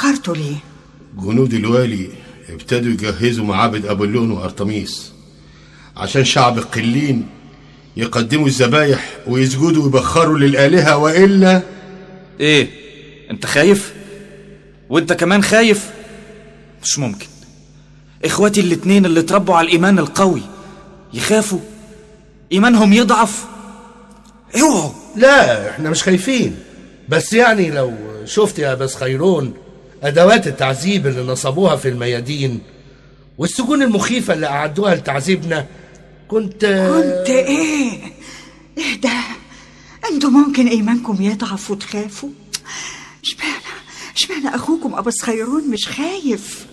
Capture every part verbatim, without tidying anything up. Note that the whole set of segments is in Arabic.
اتأخرتوا ليه؟ جنود الوالي ابتدوا يجهزوا معابد أبولون وأرطميس عشان شعب القلين يقدموا الذبايح ويسجدوا ويبخروا للآلهة، وإلا ايه؟ انت خايف؟ وانت كمان خايف؟ مش ممكن. اخواتي الاتنين اللي اتربوا على الإيمان القوي يخافوا؟ إيمانهم يضعف؟ اوعوا. لا احنا مش خايفين، بس يعني لو شفت يا بس خيرون أدوات التعذيب اللي نصبوها في الميادين والسجون المخيفة اللي أعدوها لتعذيبنا، كنت كنت ايه؟ ايه ده؟ انتوا ممكن ايمانكم يضعف وتخافوا؟ اشمعنى اشمعنى اخوكم ابس خيرون مش خايف؟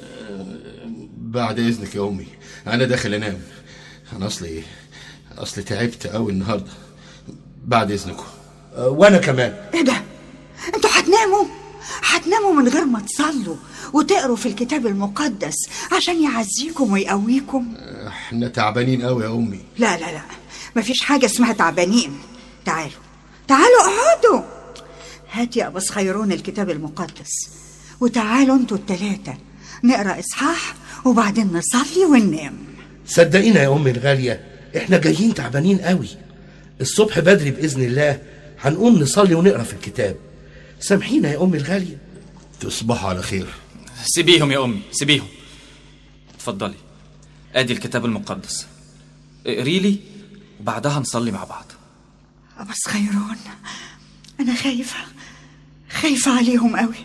بعد إذنك يا أمي، أنا داخل أنام. أنا أصلي أصلي تعبت أوي النهاردة. بعد إذنكم. أه وأنا كمان. ايه ده؟ انتوا هتناموا؟ هتناموا من غير ما تصلوا وتقروا في الكتاب المقدس عشان يعزيكم ويقويكم؟ احنا تعبانين قوي يا امي. لا لا لا، مفيش حاجة اسمها تعبانين. تعالوا تعالوا اقعدوا. هات يا أبس خيرون الكتاب المقدس، وتعالوا انتوا التلاتة نقرأ إصحاح وبعدين نصلي وننام. صدقينا يا أمي الغالية احنا جايين تعبانين قوي. الصبح بدري بإذن الله هنقوم نصلي ونقرأ في الكتاب. سامحينا يا أمي الغالية. تصبحوا على خير. سيبيهم يا أمي، سيبيهم. اتفضلي، ادي الكتاب المقدس، اقري لي وبعدها نصلي مع بعض. أبس خيرون أنا خايفة خايفة عليهم قوي.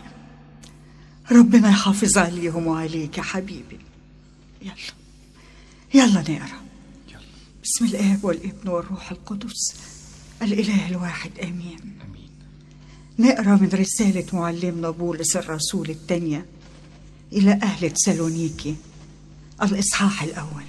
ربنا يحافظ عليهم وعليك يا حبيبي. يلا يلا نقرأ. يلا. بسم الآب والابن والروح القدس الإله الواحد آمين. آمين. نقرأ من رسالة معلمنا بولس الرسول الثانية إلى أهل تسالونيكي الإصحاح الأول.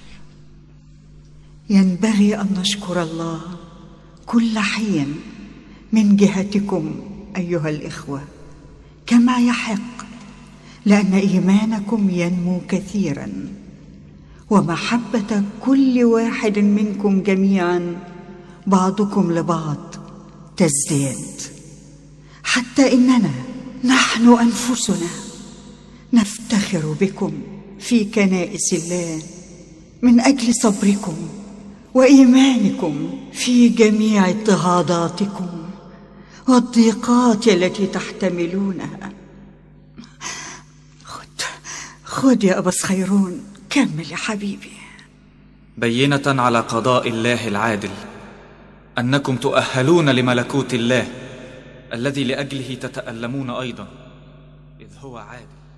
ينبغي أن نشكر الله كل حين من جهتكم أيها الإخوة كما يحق، لأن إيمانكم ينمو كثيرا ومحبة كل واحد منكم جميعا بعضكم لبعض تزداد، حتى إننا نحن أنفسنا نفتخر بكم في كنائس الله من أجل صبركم وإيمانكم في جميع اضطهاداتكم والضيقات التي تحتملونها. خد خد يا أبس خيرون، كمل يا حبيبي. بينة على قضاء الله العادل أنكم تؤهلون لملكوت الله الذي لأجله تتألمون أيضا، إذ هو عادل.